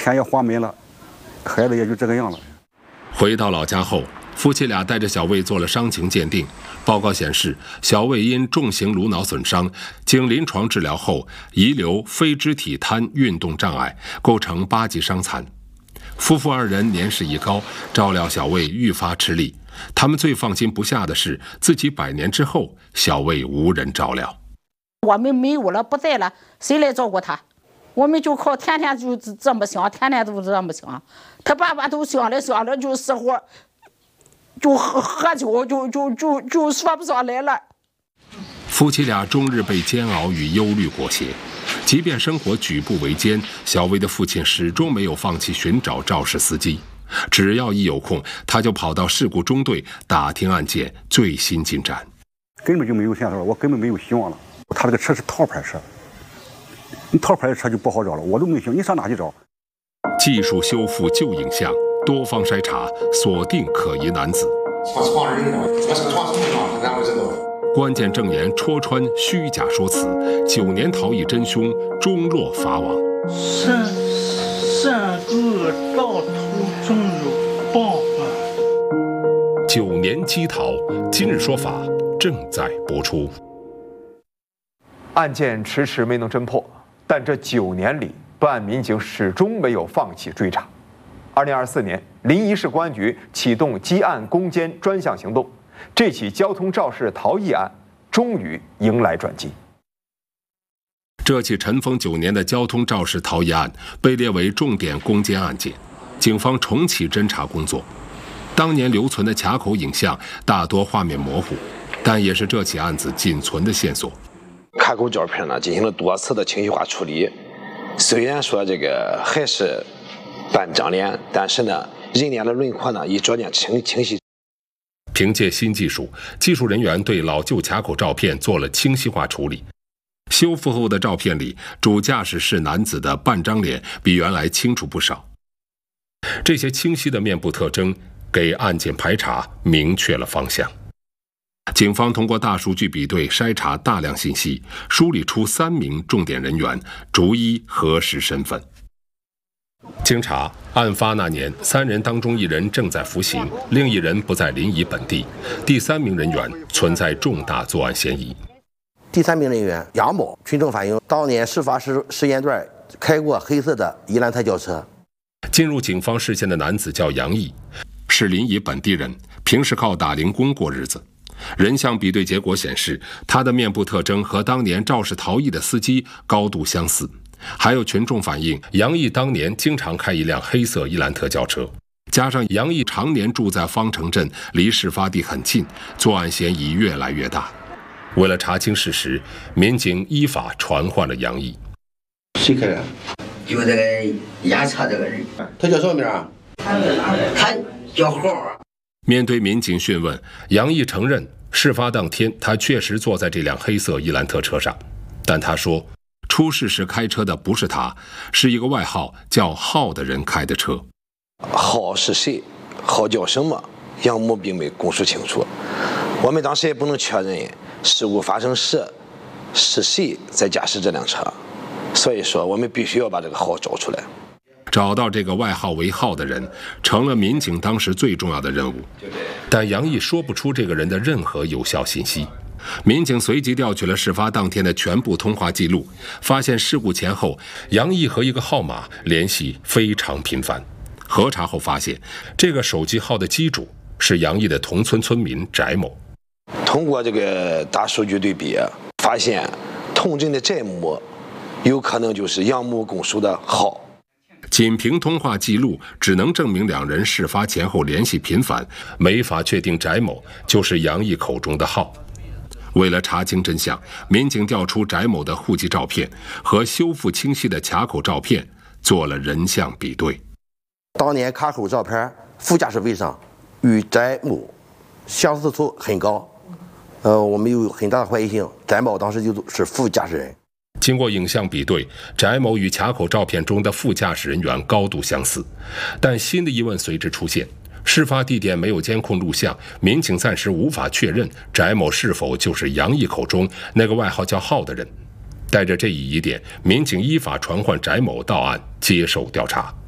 天也花没了，孩子也就这个样了。 回到老家后，夫妻俩带着小魏做了伤情鉴定，报告显示，小魏因重型颅脑损伤，经临床治疗后遗留非肢体瘫运动障碍，构成8级伤残。夫妇2人年事已高，照料小魏愈发吃力。他们最放心不下的是，自己100年之后，小魏无人照料。 我们没有了，不在了，谁来照顾他？我们就靠天天就这么想，天天都这么想。他爸爸都想着就死活，就喝酒，就说不上来了。 夫妻俩终日被煎熬与忧虑裹挟，即便生活举步维艰，小魏的父亲始终没有放弃寻找肇事司机。只要一有空，他就跑到事故中队打听案件最新进展。 根本就没有线索了，我根本没有希望了。他这个车是套牌车，你套牌的车就不好找了，我都没想，你上哪去找？ 技术修复旧影像，多方筛查，锁定可疑男子。关键证言戳穿虚假说辞，9年逃逸真凶终落法网。 善恶到头终有报啊 ！9年缉逃，今日说法正在播出。 案件迟迟没能侦破，但这9年里，办案民警始终没有放弃追查。2024年，临沂市公安局启动积案攻坚专项行动，这起交通肇事逃逸案终于迎来转机。 这起尘封9年的交通肇事逃逸案被列为重点攻坚案件，警方重启侦查工作。当年留存的卡口影像大多画面模糊，但也是这起案子仅存的线索。 卡口照片呢进行了多次的清晰化处理，虽然说这个还是半张脸，但是呢人脸的轮廓呢已逐渐清晰。 凭借新技术，技术人员对老旧卡口照片做了清晰化处理。修复后的照片里，主驾驶是男子的半张脸比原来清楚不少。这些清晰的面部特征给案件排查明确了方向。警方通过大数据比对筛查大量信息，梳理出3名重点人员，逐一核实身份。经查，案发那年，3人当中1人正在服刑，另1人不在临沂本地，第3名人员存在重大作案嫌疑。 第3名人员杨某，群众反映当年事发时间段开过黑色的伊兰特轿车。 进入警方视线的男子叫杨毅，是临沂本地人，平时靠打零工过日子。人像比对结果显示，他的面部特征和当年肇事逃逸的司机高度相似。还有群众反映，杨毅当年经常开一辆黑色伊兰特轿车，加上杨毅常年住在方城镇，离事发地很近，作案嫌疑越来越大。为了查清事实，民警依法传唤了杨毅。 谁开的？ 就这个押车这个人。 他叫什么名啊？ 他叫浩。 面对民警讯问，杨毅承认事发当天他确实坐在这辆黑色伊兰特车上，但他说出事时开车的不是他，是一个外号叫浩的人开的车。 浩是谁？浩叫什么？杨某并没供述清楚。我们当时也不能确认事故发生时是谁在驾驶这辆车，所以说我们必须要把这个浩找出来。 找到这个外号为浩的人，成了民警当时最重要的任务。但杨毅说不出这个人的任何有效信息。民警随即调取了事发当天的全部通话记录，发现事故前后，杨毅和一个号码联系非常频繁。核查后发现，这个手机号的机主是杨毅的同村村民翟某。 通过这个大数据对比，发现同镇的翟某有可能就是杨某供述的浩。 仅凭通话记录只能证明2人事发前后联系频繁，没法确定翟某就是杨毅口中的浩。为了查清真相，民警调出翟某的户籍照片和修复清晰的卡口照片做了人像比对。 当年卡口照片副驾驶位上与翟某相似度很高，我们有很大的怀疑性，翟某当时就是副驾驶人。 经过影像比对，翟某与卡口照片中的副驾驶人员高度相似，但新的疑问随之出现。事发地点没有监控录像，民警暂时无法确认翟某是否就是杨毅口中那个外号叫浩的人。带着这一疑点，民警依法传唤翟某到案接受调查。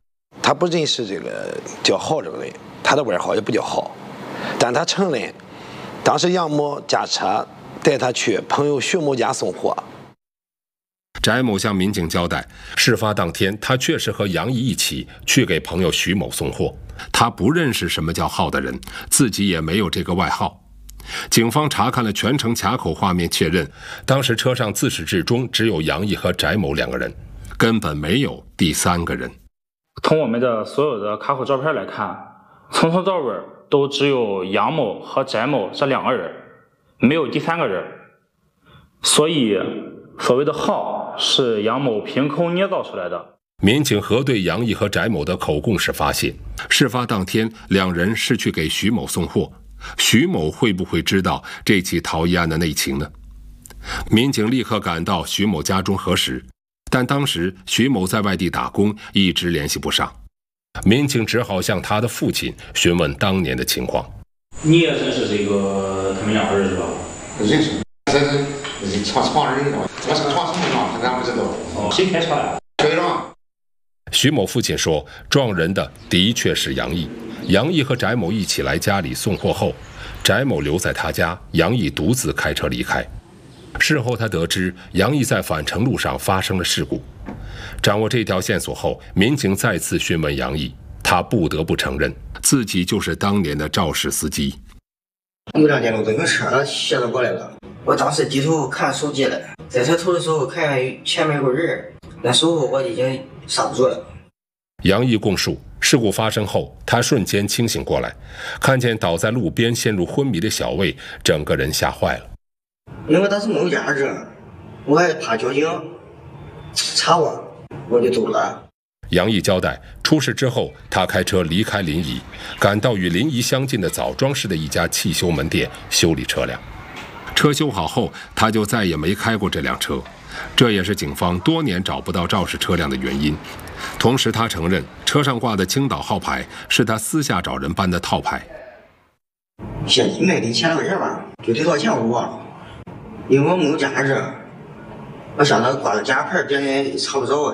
他不认识这个叫浩这个人，他的外号也不叫浩，但他承认，当时杨某驾车带他去朋友徐某家送货。 翟某向民警交代，事发当天他确实和杨毅一起去给朋友徐某送货，他不认识什么叫浩的人，自己也没有这个外号。警方查看了全程卡口画面，确认当时车上自始至终只有杨毅和翟某2个人，根本没有第3个人。 从我们的所有的卡口照片来看，从头到尾都只有杨某和翟某这2个人，没有第3个人。所以所谓的浩是杨某凭空捏造出来的。 民警核对杨毅和翟某的口供时发现，事发当天2人是去给徐某送货，徐某会不会知道这起逃逸案的内情呢？民警立刻赶到徐某家中核实，但当时徐某在外地打工，一直联系不上。民警只好向他的父亲询问当年的情况。 你也认识这个他们2个人是吧？ 认识，这是闯人的，我是闯什么闯？咱不知道。 哦，谁开车呀？ 对了。 徐某父亲说，撞人的的确是杨毅。杨毅和翟某一起来家里送货后，翟某留在他家，杨毅独自开车离开。事后他得知杨毅在返程路上发生了事故。掌握这条线索后，民警再次询问杨毅，他不得不承认自己就是当年的肇事司机。 有2天路这个车斜着过来了，我当时低头看手机了，在车头的时候看前面有个人，那时候我已经刹不住了。 杨毅供述，事故发生后，他瞬间清醒过来，看见倒在路边陷入昏迷的小魏，整个人吓坏了。 因为当时没有驾驶，我还怕交警查我就走了。 杨毅交代，出事之后，他开车离开临沂，赶到与临沂相近的枣庄市的一家汽修门店修理车辆。车修好后，他就再也没开过这辆车，这也是警方多年找不到肇事车辆的原因。同时，他承认车上挂的青岛号牌是他私下找人办的套牌。 现金没给钱了人吧，具体多少钱我忘了，因为我没有驾驶，我想着挂了假牌，别人也查不着。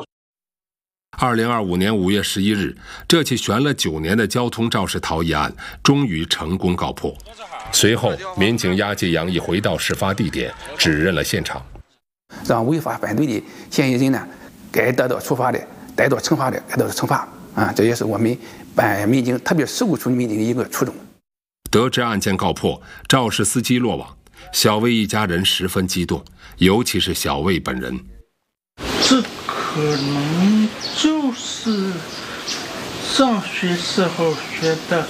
2025年5月11日，这起悬了9年的交通肇事逃逸案终于成功告破。随后，民警押解杨毅回到事发地点，指认了现场， 让违法犯罪的嫌疑人呢，该得到处罚的该得到惩罚的该得到惩罚啊！这也是我们办案民警，特别事故处理民警的一个初衷。 得知案件告破，肇事司机落网，小魏一家人十分激动，尤其是小魏本人。 这可能就是上学时候学的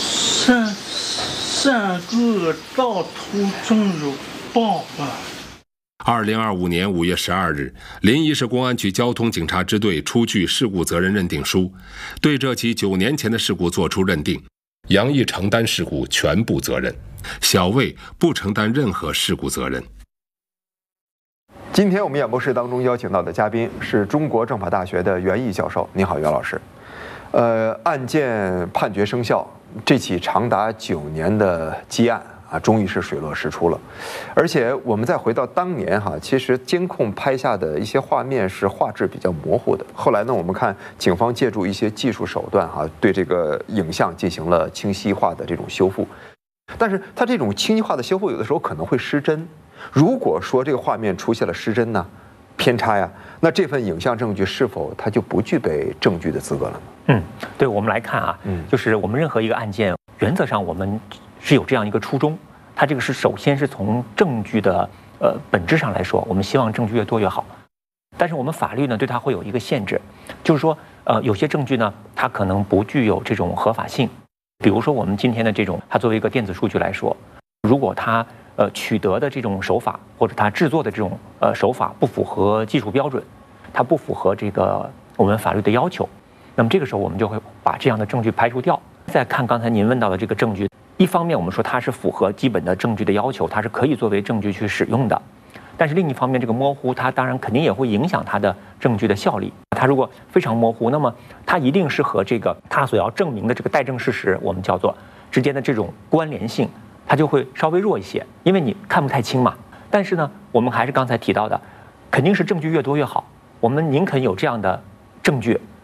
善恶到途终有报吧。 2025年5月12日，临沂市公安局交通警察支队出具事故责任认定书，对这起9年前的事故作出认定。杨毅承担事故全部责任，小魏不承担任何事故责任。 今天我们演播室当中邀请到的嘉宾是中国政法大学的袁毅教授。你好，袁老师。案件判决生效，这起长达9年的积案啊，终于是水落石出了。而且我们再回到当年哈，其实监控拍下的一些画面是画质比较模糊的。后来呢，我们看警方借助一些技术手段哈，对这个影像进行了清晰化的这种修复。但是它这种清晰化的修复有的时候可能会失真。如果说这个画面出现了失真呢、偏差呀，那这份影像证据是否它就不具备证据的资格了呢？ 对，我们来看啊，就是我们任何一个案件，原则上我们是有这样一个初衷，它这个是首先是从证据的本质上来说，我们希望证据越多越好。但是我们法律呢对它会有一个限制，就是说有些证据呢它可能不具有这种合法性。比如说我们今天的这种，它作为一个电子数据来说，如果它取得的这种手法或者它制作的这种手法不符合技术标准，它不符合这个我们法律的要求，那么这个时候我们就会把这样的证据排除掉。再看刚才您问到的这个证据，一方面我们说它是符合基本的证据的要求，它是可以作为证据去使用的，但是另一方面这个模糊它当然肯定也会影响它的证据的效力。它如果非常模糊，那么它一定是和这个它所要证明的这个待证事实，我们叫做之间的这种关联性，它就会稍微弱一些，因为你看不太清嘛。但是呢，我们还是刚才提到的，肯定是证据越多越好。我们宁肯有这样的证据，